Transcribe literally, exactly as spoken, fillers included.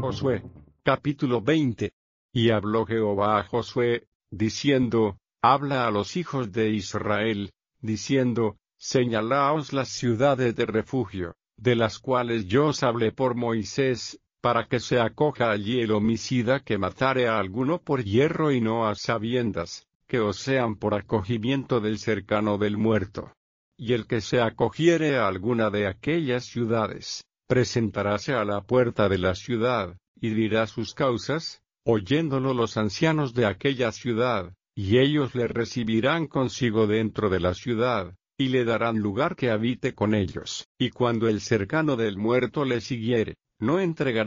Josué. Capítulo veinte. Y habló Jehová a Josué, diciendo, habla a los hijos de Israel, diciendo, señalaos las ciudades de refugio, de las cuales yo os hablé por Moisés, para que se acoja allí el homicida que matare a alguno por hierro y no a sabiendas, que os sean por acogimiento del cercano del muerto. Y el que se acogiere a alguna de aquellas ciudades, presentaráse a la puerta de la ciudad, y dirá sus causas, oyéndolo los ancianos de aquella ciudad, y ellos le recibirán consigo dentro de la ciudad, y le darán lugar que habite con ellos. Y cuando el cercano del muerto le siguiere, no entregará